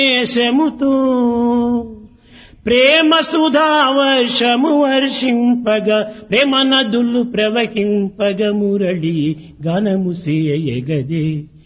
దేశముతో ప్రేమ సుధావర్షము వర్షింపగా ప్రేమ నదులు ప్రవహింపగ మురళి గానము సేయగదే.